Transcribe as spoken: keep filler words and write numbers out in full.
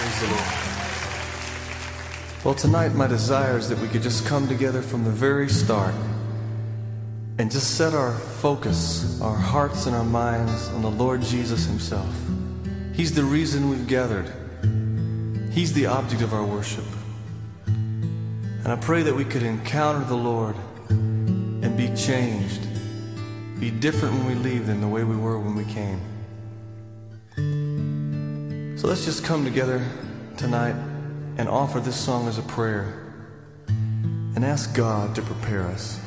Praise the Lord. Well, tonight my desire is that we could just come together from the very start and just set our focus, our hearts and our minds on the Lord Jesus himself. He's the reason we've gathered. He's the object of our worship. And I pray that we could encounter the Lord and be changed, be different when we leave than the way we were when we came. So let's just come together tonight and offer this song as a prayer and ask God to prepare us.